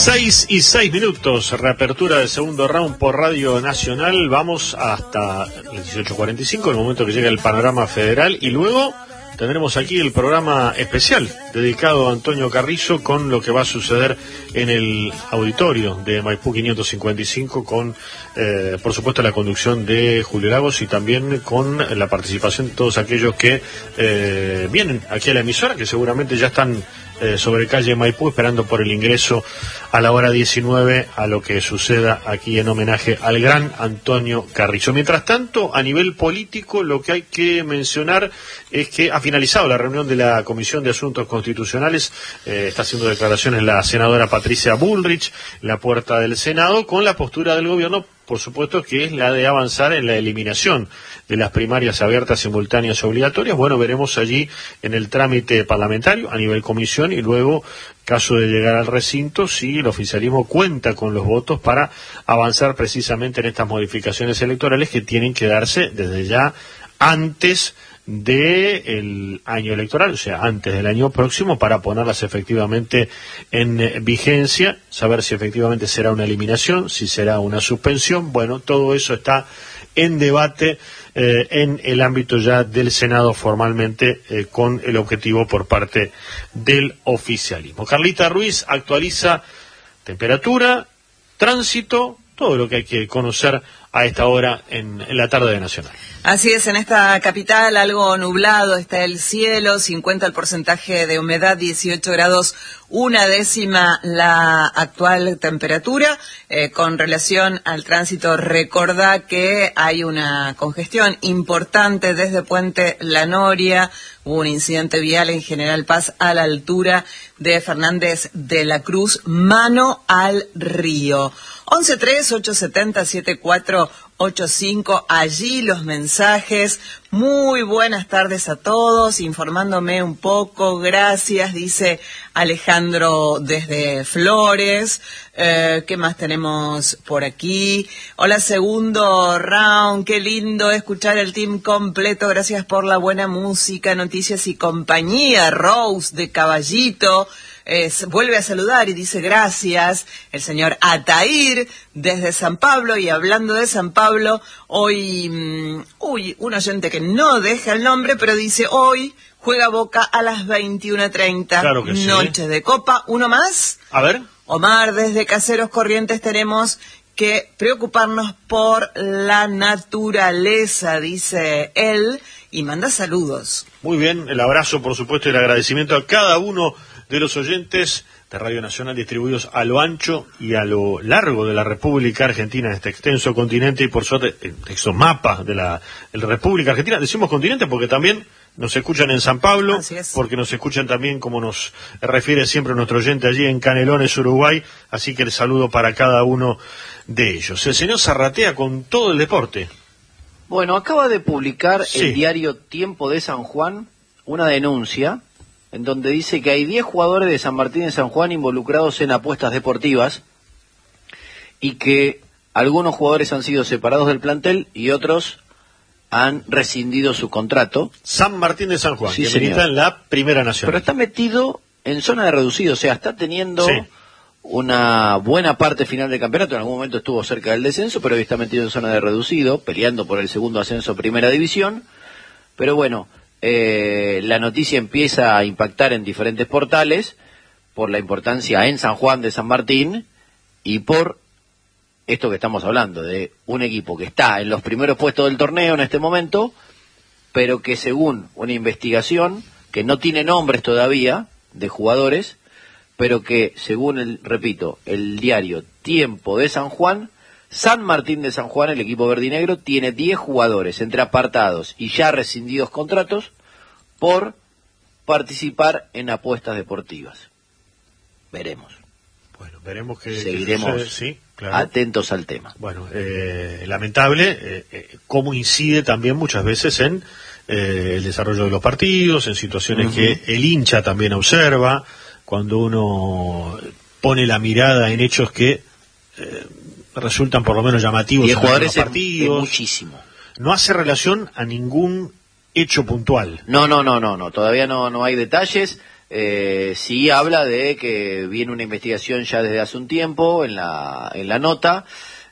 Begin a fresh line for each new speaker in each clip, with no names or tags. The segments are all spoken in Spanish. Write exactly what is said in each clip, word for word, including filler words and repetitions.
Seis y seis minutos, reapertura del segundo round por Radio Nacional. Vamos hasta las dieciocho cuarenta y cinco, el momento que llega el panorama federal, y luego tendremos aquí el programa especial dedicado a Antonio Carrizo con lo que va a suceder en el auditorio de Maipú quinientos cincuenta y cinco con, eh, por supuesto, la conducción de Julio Lagos y también con la participación de todos aquellos que eh, vienen aquí a la emisora, que seguramente ya están eh, sobre calle Maipú esperando por el ingreso a la hora diecinueve a lo que suceda aquí en homenaje al gran Antonio Carrizo. Mientras tanto, a nivel político, lo que hay que mencionar es que ha finalizado la reunión de la Comisión de Asuntos Constitucionales. Eh, está haciendo declaraciones la senadora Patricia Bullrich en la puerta del Senado, con la postura del gobierno, por supuesto, que es la de avanzar en la eliminación de las primarias abiertas, simultáneas y obligatorias. Bueno, veremos allí en el trámite parlamentario a nivel comisión y luego, caso de llegar al recinto, si el oficialismo cuenta con los votos para avanzar precisamente en estas modificaciones electorales que tienen que darse desde ya antes del año electoral, o sea, antes del año próximo, para ponerlas efectivamente en vigencia, saber si efectivamente será una eliminación, si será una suspensión. Bueno, todo eso está en debate eh, en el ámbito ya del Senado formalmente, eh, con el objetivo por parte del oficialismo. Carlita Ruiz actualiza temperatura, tránsito, todo lo que hay que conocer a esta hora en, en la tarde de Nacional.
Así es, en esta capital algo nublado está el cielo, cincuenta el porcentaje de humedad, dieciocho grados, una décima la actual temperatura. Eh, con relación al tránsito, recordá que hay una congestión importante desde Puente La Noria. Hubo un incidente vial en General Paz a la altura de Fernández de la Cruz, mano al río. once tres ocho siete cero siete cuatro ocho cinco, allí los mensajes. Muy buenas tardes a todos, informándome un poco, gracias, dice Alejandro desde Flores. Eh, ¿qué más tenemos por aquí? Hola, segundo round, qué lindo escuchar el team completo, gracias por la buena música, noticias y compañía. Rose de Caballito Eh, vuelve a saludar y dice gracias. El señor Atair desde San Pablo, y hablando de San Pablo, hoy, um, uy, un oyente que no deja el nombre, pero dice hoy juega Boca a las veintiuna treinta,
claro que sí.
Noches de Copa. ¿Uno más?
A ver.
Omar desde Caseros Corrientes, tenemos que preocuparnos por la naturaleza, dice él, y manda saludos.
Muy bien, el abrazo, por supuesto, y el agradecimiento a cada uno de los oyentes de Radio Nacional distribuidos a lo ancho y a lo largo de la República Argentina, en este extenso continente, y por suerte, el extenso mapa de la, de la República Argentina. Decimos continente porque también nos escuchan en San Pablo, porque nos escuchan también, como nos refiere siempre nuestro oyente, allí en Canelones, Uruguay, así que el saludo para cada uno de ellos. El señor Zarratea con todo el deporte.
Bueno, acaba de publicar
sí.
el diario Tiempo de San Juan una denuncia en donde dice que hay diez jugadores de San Martín de San Juan involucrados en apuestas deportivas y que algunos jugadores han sido separados del plantel y otros han rescindido su contrato.
San Martín de San Juan,
sí,
que
señor.
milita en la Primera Nacional.
Pero está metido en zona de reducido, o sea, está teniendo
sí.
una buena parte final del campeonato. En algún momento estuvo cerca del descenso, pero hoy está metido en zona de reducido, peleando por el segundo ascenso a Primera División. Pero bueno, Eh, la noticia empieza a impactar en diferentes portales por la importancia en San Juan de San Martín y por esto que estamos hablando, de un equipo que está en los primeros puestos del torneo en este momento, pero que según una investigación que no tiene nombres todavía de jugadores, pero que según el, repito, el diario Tiempo de San Juan, San Martín de San Juan, el equipo verdinegro, tiene diez jugadores entre apartados y ya rescindidos contratos por participar en apuestas deportivas. Veremos.
Bueno, veremos que
seguiremos
que sí, claro.
atentos al tema.
Bueno, eh, lamentable eh, eh, cómo incide también muchas veces en eh, el desarrollo de los partidos, en situaciones uh-huh. que el hincha también observa, cuando uno pone la mirada en hechos que eh, resultan por lo menos llamativos
y
en
jugadores
los partidos.
Es muchísimo.
No hace relación a ningún hecho puntual.
No, no, no, no, no. Todavía no, no hay detalles. Eh, sí habla de que viene una investigación ya desde hace un tiempo en la, en la nota,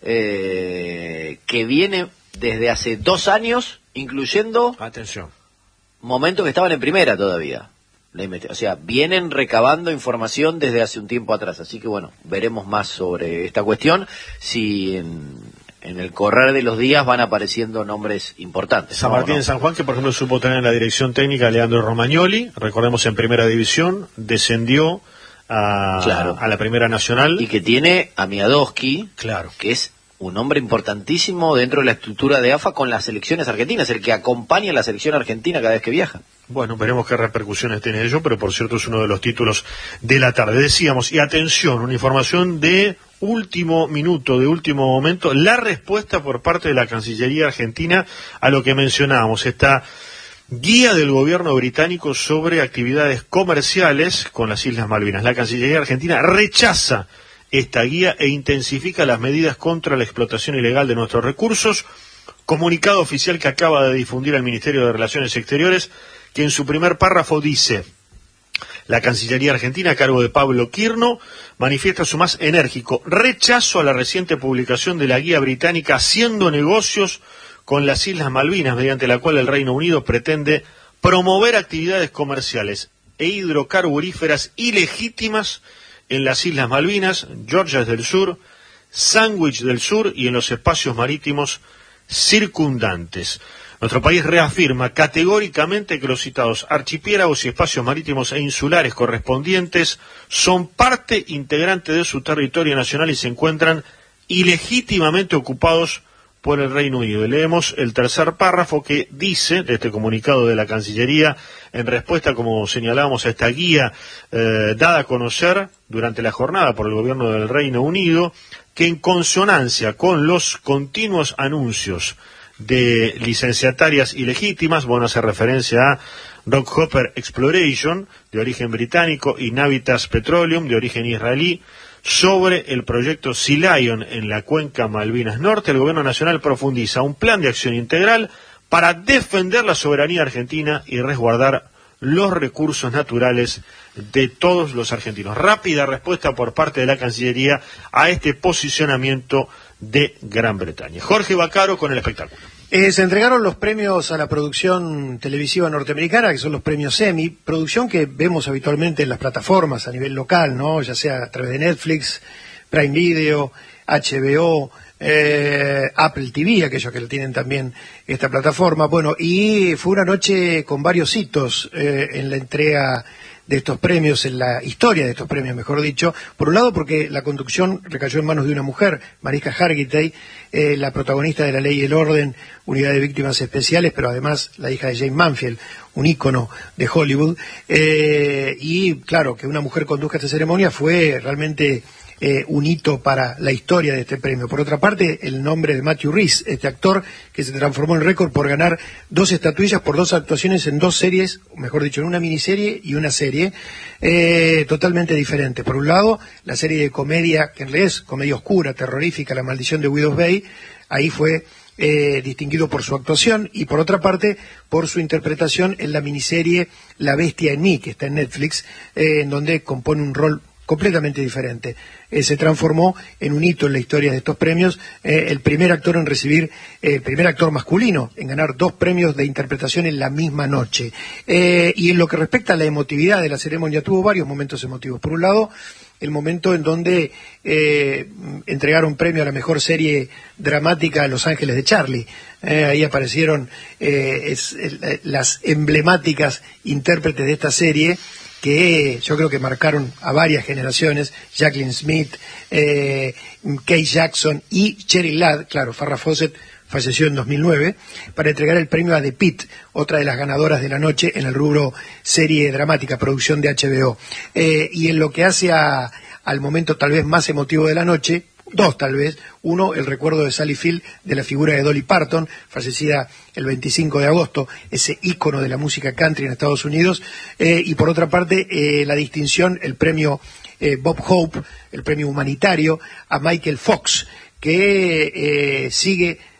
eh, que viene desde hace dos años, incluyendo...
Atención.
Momentos que estaban en primera todavía. La o sea, vienen recabando información desde hace un tiempo atrás. Así que bueno, veremos más sobre esta cuestión. Si en, en el correr de los días van apareciendo nombres importantes.
San
¿no?
Martín
¿no?
de San Juan, que por ejemplo supo tener en la dirección técnica a Leandro Romagnoli, recordemos en primera división, descendió a,
claro.
a la primera nacional.
Y que tiene a Miadowski,
claro,
que es un hombre importantísimo dentro de la estructura de A F A con las selecciones argentinas, el que acompaña a la selección argentina cada vez que viaja.
Bueno, veremos qué repercusiones tiene ello, pero por cierto es uno de los títulos de la tarde. Decíamos, y atención, una información de último minuto, de último momento, la respuesta por parte de la Cancillería Argentina a lo que mencionábamos, esta guía del gobierno británico sobre actividades comerciales con las Islas Malvinas. La Cancillería Argentina rechaza esta guía e intensifica las medidas contra la explotación ilegal de nuestros recursos. Comunicado oficial que acaba de difundir el Ministerio de Relaciones Exteriores, que en su primer párrafo dice: la Cancillería Argentina, a cargo de Pablo Quirno, manifiesta su más enérgico rechazo a la reciente publicación de la guía británica Haciendo negocios con las Islas Malvinas, mediante la cual el Reino Unido pretende promover actividades comerciales e hidrocarburíferas ilegítimas en las Islas Malvinas, Georgias del Sur, Sandwich del Sur y en los espacios marítimos circundantes. Nuestro país reafirma categóricamente que los citados archipiélagos y espacios marítimos e insulares correspondientes son parte integrante de su territorio nacional y se encuentran ilegítimamente ocupados por el Reino Unido. Y leemos el tercer párrafo que dice, de este comunicado de la Cancillería, en respuesta, como señalábamos, a esta guía eh, dada a conocer durante la jornada por el gobierno del Reino Unido, que en consonancia con los continuos anuncios de licenciatarias ilegítimas, bueno, hace referencia a Rockhopper Exploration, de origen británico, y Navitas Petroleum, de origen israelí, sobre el proyecto Sea Lion en la cuenca Malvinas Norte, el gobierno nacional profundiza un plan de acción integral para defender la soberanía argentina y resguardar los recursos naturales de todos los argentinos. Rápida respuesta por parte de la Cancillería a este posicionamiento de Gran Bretaña. Jorge Vaccaro con el espectáculo.
Eh, se entregaron los premios a la producción televisiva norteamericana, que son los premios Emmy, producción que vemos habitualmente en las plataformas a nivel local, ¿no? Ya sea a través de Netflix, Prime Video, H B O, eh, Apple T V, aquellos que tienen también esta plataforma. Bueno, y fue una noche con varios hitos eh, en la entrega de estos premios, en la historia de estos premios, mejor dicho. Por un lado, porque la conducción recayó en manos de una mujer, Mariska Hargitay, eh, la protagonista de La Ley y el Orden, Unidad de Víctimas Especiales, pero además la hija de Jane Mansfield, un ícono de Hollywood. Eh, y claro, que una mujer conduzca esta ceremonia fue realmente eh, un hito para la historia de este premio. Por otra parte, el nombre de Matthew Rhys, este actor que se transformó en récord por ganar dos estatuillas por dos actuaciones en dos series, mejor dicho, en una miniserie y una serie eh, totalmente diferente. Por un lado, la serie de comedia, que en realidad es comedia oscura, terrorífica, La Maldición de Widows Bay, ahí fue eh, distinguido por su actuación, y por otra parte, por su interpretación en la miniserie La Bestia en mí, que está en Netflix, eh, en donde compone un rol completamente diferente. Eh, se transformó en un hito en la historia de estos premios, eh, el primer actor en recibir, eh, el primer actor masculino en ganar dos premios de interpretación en la misma noche. Eh, y en lo que respecta a la emotividad de la ceremonia, tuvo varios momentos emotivos. Por un lado, el momento en donde eh, entregaron premio a la mejor serie dramática a Los Ángeles de Charlie. Eh, ahí aparecieron eh, es, eh, las emblemáticas intérpretes de esta serie, que yo creo que marcaron a varias generaciones: Jacqueline Smith, eh, Kate Jackson y Cheryl Ladd. Claro, Farrah Fawcett falleció en dos mil nueve, para entregar el premio a The Pitt, otra de las ganadoras de la noche en el rubro serie dramática, producción de H B O. Eh, y en lo que hace a, al momento tal vez más emotivo de la noche, dos tal vez. Uno, el recuerdo de Sally Field de la figura de Dolly Parton, fallecida el veinticinco de agosto, ese ícono de la música country en Estados Unidos. Eh, y por otra parte, eh, la distinción, el premio eh, Bob Hope, el premio humanitario a Michael Fox, que eh, sigue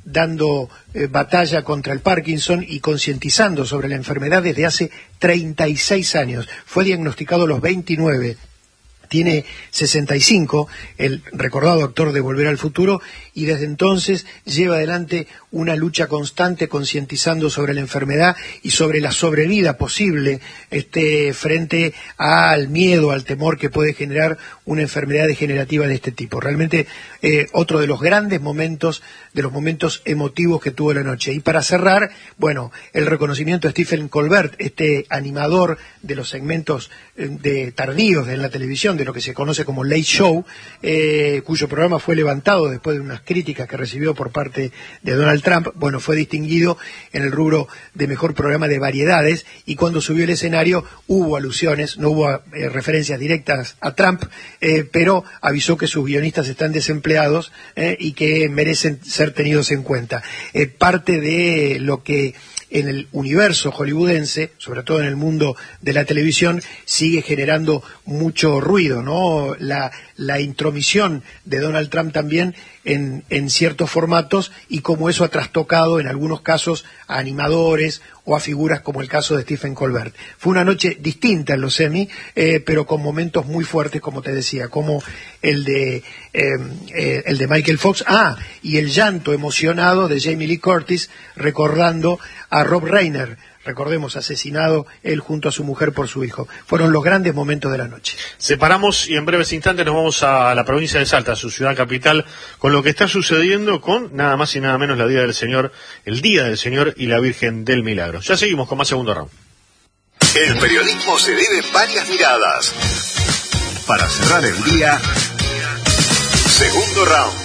dando eh, batalla contra el Parkinson y concientizando sobre la enfermedad desde hace treinta y seis años. Fue diagnosticado a los veintinueve. Tiene sesenta y cinco, el recordado actor de Volver al Futuro, y desde entonces lleva adelante una lucha constante concientizando sobre la enfermedad y sobre la sobrevida posible este, frente al miedo, al temor que puede generar una enfermedad degenerativa de este tipo. Realmente eh, otro de los grandes momentos, de los momentos emotivos que tuvo la noche. Y para cerrar, bueno, el reconocimiento a Stephen Colbert, este animador de los segmentos eh, de tardíos de la televisión, de lo que se conoce como Late Show, eh, cuyo programa fue levantado después de unas críticas que recibió por parte de Donald Trump. Bueno, fue distinguido en el rubro de mejor programa de variedades, y cuando subió al escenario hubo alusiones, no hubo eh, referencias directas a Trump, eh, pero avisó que sus guionistas están desempleados eh, y que merecen ser tenidos en cuenta. Eh, parte de lo que en el universo hollywoodense, sobre todo en el mundo de la televisión, sigue generando mucho ruido, ¿no? La, la intromisión de Donald Trump también en, en ciertos formatos, y cómo eso ha trastocado en algunos casos a animadores o a figuras como el caso de Stephen Colbert. Fue una noche distinta en los Emmy, eh, pero con momentos muy fuertes, como te decía, como el de eh, eh, el de Michael Fox, ah, y el llanto emocionado de Jamie Lee Curtis recordando a Rob Reiner, recordemos, asesinado él junto a su mujer por su hijo. Fueron los grandes momentos de la noche.
Separamos y en breves instantes nos vamos a la provincia de Salta, su ciudad capital, con lo que está sucediendo con nada más y nada menos la Día del Señor, el Día del Señor y la Virgen del Milagro. Ya seguimos con más Segundo Round.
El periodismo se ve de varias miradas. Para cerrar el día, Segundo Round.